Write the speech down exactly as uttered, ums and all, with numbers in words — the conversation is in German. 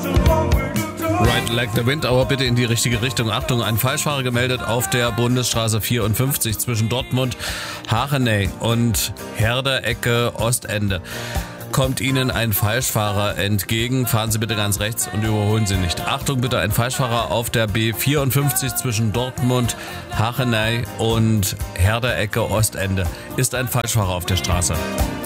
Ride Like the Wind, aber bitte in die richtige Richtung. Achtung, ein Falschfahrer gemeldet auf der Bundesstraße vierundfünfzig zwischen Dortmund, Hachenay und Herder Ecke Ostende. Kommt Ihnen ein Falschfahrer entgegen, fahren Sie bitte ganz rechts und überholen Sie nicht. Achtung bitte, ein Falschfahrer auf der B vierundfünfzig zwischen Dortmund, Hachenay und Herder Ecke Ostende. Ist ein Falschfahrer auf der Straße.